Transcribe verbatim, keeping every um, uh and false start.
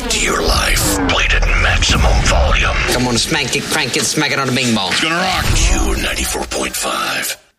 back to your life. Played at maximum volume. Come on, smank it, crank it, smack it on the bing bong. It's gonna rock. Q ninety-four point five.